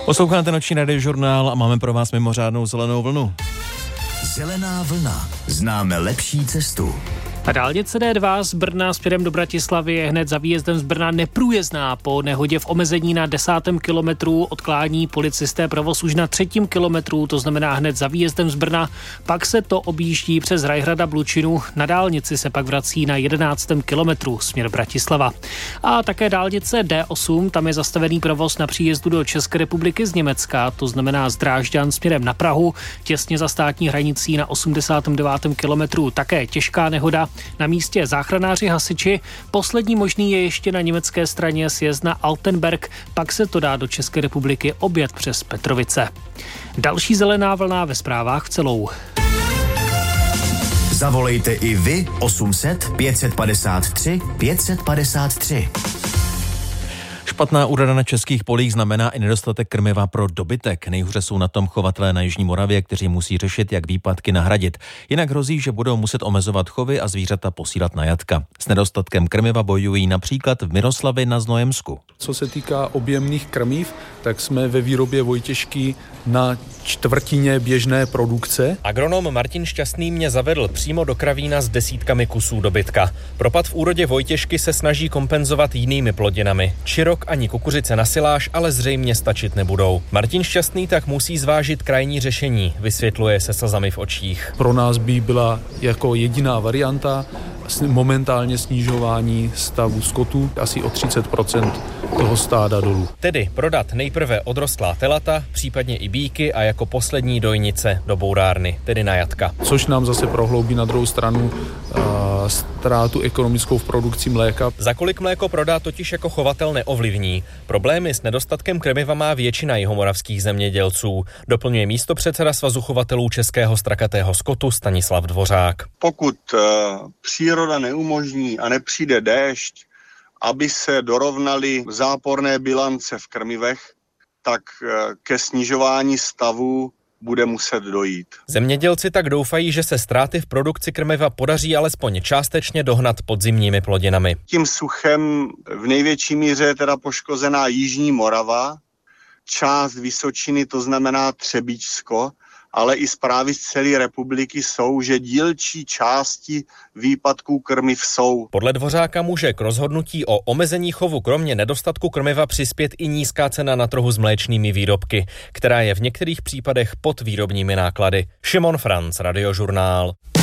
Posloucháte noční radiožurnál a máme pro vás mimořádnou zelenou vlnu. Zelená vlna. Známe lepší cestu. A dálnice D2 z Brna směrem do Bratislavy je hned za výjezdem z Brna neprůjezdná. Po nehodě v omezení na 10. kilometru odklání policisté provoz už na 3. kilometru, to znamená hned za výjezdem z Brna. Pak se to objíždí přes Rajhrada Blučinu. Na dálnici se pak vrací na 11. kilometru směr Bratislava. A také dálnice D8, tam je zastavený provoz na příjezdu do České republiky z Německa, to znamená z Drážďan směrem na Prahu, těsně za státní hranicí na 89. kilometru. Také těžká nehoda. Na místě záchranáři hasiči. Poslední možný je ještě na německé straně sjezd na Altenberg, pak se to dá do České republiky objet přes Petrovice. Další zelená vlna ve zprávách v celou. Zavolejte i vy 800 553 553. Špatná úroda na českých polích znamená i nedostatek krmiva pro dobytek. Nejhůře jsou na tom chovatelé na Jižní Moravě, kteří musí řešit, jak výpadky nahradit. Jinak hrozí, že budou muset omezovat chovy a zvířata posílat na jatka. S nedostatkem krmiva bojují například v Miroslavi na Znojemsku. Co se týká objemných krmiv, tak jsme ve výrobě vojtěžky na čtvrtině běžné produkce. Agronom Martin Šťastný mě zavedl přímo do kravína s desítkami kusů dobytka. Propad v úrodě vojtěžky se snaží kompenzovat jinými plodinami. Čirok ani kukuřice na siláž ale zřejmě stačit nebudou. Martin Šťastný tak musí zvážit krajní řešení, vysvětluje se slzami v očích. Pro nás by byla jako jediná varianta momentálně snižování stavu skotu asi o 30% toho stáda dolů. Tedy prodat nejprve odrostlá telata, případně i býky a jako poslední dojnice do bourárny, tedy na jatka. Což nám zase prohloubí na druhou stranu ztrátu ekonomickou v produkci mléka. Za kolik mléko prodá totiž jako chovatel neovlivní. Problémy s nedostatkem krmiva má většina jihomoravských zemědělců, doplňuje místopředseda Svazu chovatelů českého strakatého skotu Stanislav Dvořák. Pokud příroda neumožní a nepřijde déšť, aby se dorovnaly záporné bilance v krmivech, tak ke snižování stavu bude muset dojít. Zemědělci tak doufají, že se ztráty v produkci krmiva podaří alespoň částečně dohnat podzimními plodinami. Tím suchem v největší míře je teda poškozená Jižní Morava, část Vysočiny, to znamená Třebíčsko, ale i zprávy z celé republiky jsou, že dílčí části výpadků krmiv jsou. Podle Dvořáka může k rozhodnutí o omezení chovu kromě nedostatku krmiva přispět i nízká cena na trhu s mléčnými výrobky, která je v některých případech pod výrobními náklady. Šimon Franc, Radiožurnál.